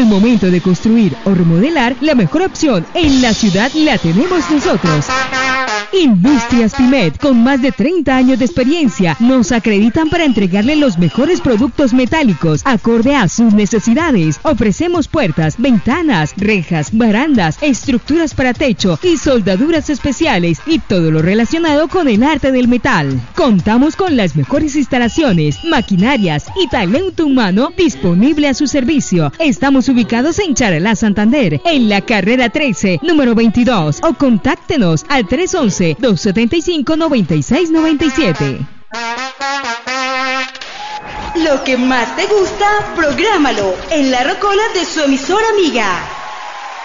Al momento de construir o remodelar, la mejor opción en la ciudad la tenemos nosotros. Industrias Pimet, con más de 30 años de experiencia, nos acreditan para entregarle los mejores productos metálicos acorde a sus necesidades. Ofrecemos puertas, ventanas, rejas, barandas, estructuras para techo y soldaduras especiales y todo lo relacionado con el arte del metal. Contamos con las mejores instalaciones, maquinarias y talento humano disponible a su servicio. Estamos ubicados en Charalá, Santander, en la carrera 13, número 22, o contáctenos al 311-275-9697. Lo que más te gusta, prográmalo en la rocola de su emisora amiga.